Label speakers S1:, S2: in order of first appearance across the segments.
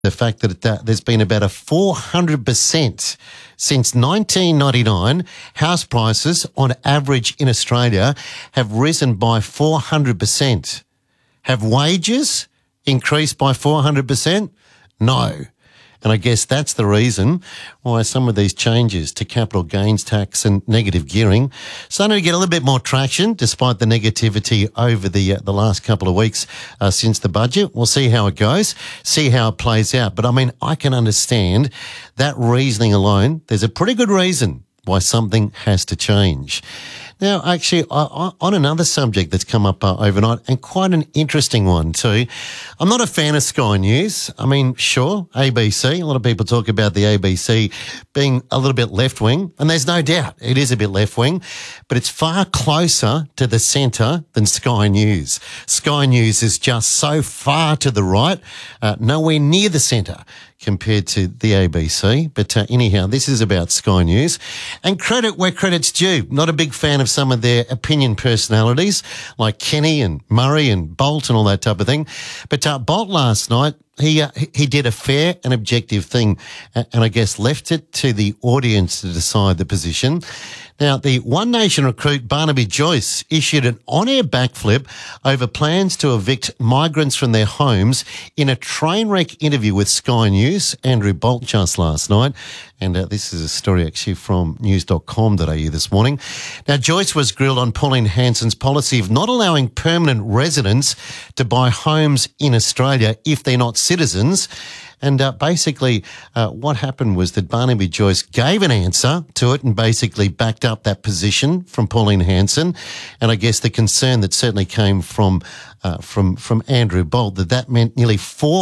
S1: the fact that there's been about a 400% since 1999. House prices on average in Australia have risen by 400%. Have wages increased by 400%? No. And I guess that's the reason why some of these changes to capital gains tax and negative gearing starting to get a little bit more traction despite the negativity over the last couple of weeks since the budget. We'll see how it goes, see how it plays out. But I mean, I can understand that reasoning alone. There's a pretty good reason why something has to change. Now, actually, on another subject that's come up overnight, and quite an interesting one too, I'm not a fan of Sky News. I mean, sure, ABC, a lot of people talk about the ABC being a little bit left-wing, and there's no doubt it is a bit left-wing, but it's far closer to the centre than Sky News. Sky News is just so far to the right, nowhere near the centre compared to the ABC. But anyhow, this is about Sky News. And credit where credit's due. Not a big fan of some of their opinion personalities like Kenny and Murray and Bolt and all that type of thing. But Bolt last night, he did a fair and objective thing, and I guess left it to the audience to decide the position. Now, the One Nation recruit Barnaby Joyce issued an on-air backflip over plans to evict migrants from their homes in a train wreck interview with Sky News, Andrew Bolt, just last night. And this is a story actually from news.com.au this morning. Now, Joyce was grilled on Pauline Hanson's policy of not allowing permanent residents to buy homes in Australia if they're not citizens. And basically what happened was that Barnaby Joyce gave an answer to it and basically backed up that position from Pauline Hanson. And I guess the concern that certainly came from Andrew Bolt, that meant nearly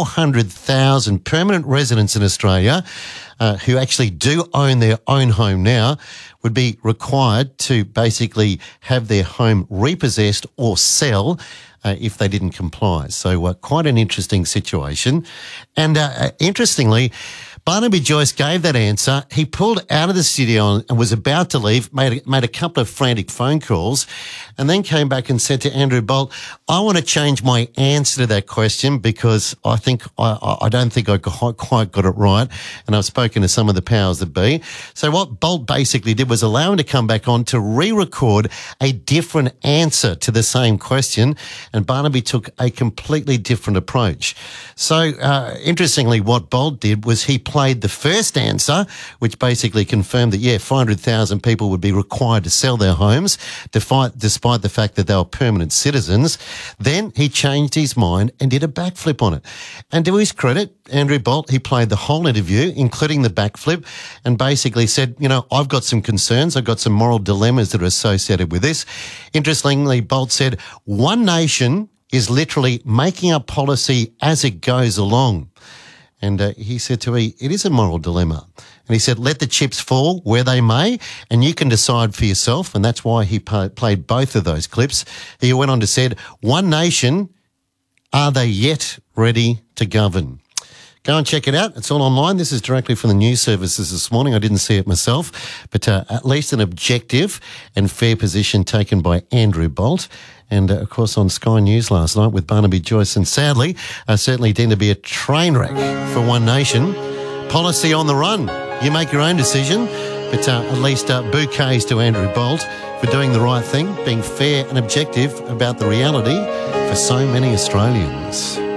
S1: 400,000 permanent residents in Australia who actually do own their own home now would be required to basically have their home repossessed or sell if they didn't comply. So quite an interesting situation. And interestingly, Barnaby Joyce gave that answer. He pulled out of the studio and was about to leave, made a couple of frantic phone calls, and then came back and said to Andrew Bolt, I want to change my answer to that question because I think I don't think I quite got it right, and I've spoken to some of the powers that be. So what Bolt basically did was allow him to come back on to re-record a different answer to the same question, and Barnaby took a completely different approach. So interestingly, what Bolt did was he played the first answer, which basically confirmed that, 400,000 people would be required to sell their homes, despite the fact that they were permanent citizens. Then he changed his mind and did a backflip on it. And to his credit, Andrew Bolt, he played the whole interview, including the backflip, and basically said, I've got some concerns. I've got some moral dilemmas that are associated with this. Interestingly, Bolt said, One Nation is literally making up policy as it goes along. And he said to me, it is a moral dilemma. And he said, let the chips fall where they may, and you can decide for yourself. And that's why he played both of those clips. He went on to said, One Nation, are they yet ready to govern? Go and check it out. It's all online. This is directly from the news services this morning. I didn't see it myself, but at least an objective and fair position taken by Andrew Bolt. And, of course, on Sky News last night with Barnaby Joyce. And sadly, certainly deemed to be a train wreck for One Nation. Policy on the run. You make your own decision. But at least bouquets to Andrew Bolt for doing the right thing, being fair and objective about the reality for so many Australians.